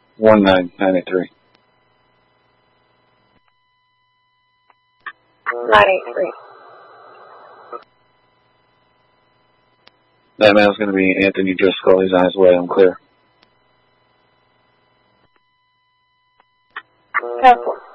1993. 983. That male's going to be Anthony Driscoll. He's on his way. I'm clear. 10-4.